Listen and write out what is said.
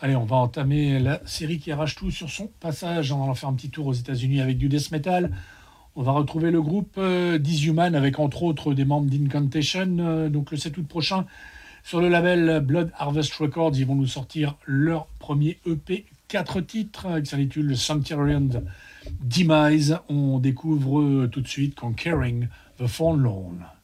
Allez, on va entamer la série qui arrache tout sur son passage. On va faire un petit tour aux États-Unis avec du death metal. On va retrouver le groupe Dishuman avec entre autres des membres d'Incantation. Donc le 7 août prochain, sur le label Blood Harvest Records, ils vont nous sortir leur premier EP, 4 titres, qui s'intitule Sanctuarian Demise. On découvre tout de suite Conquering the Forlorn.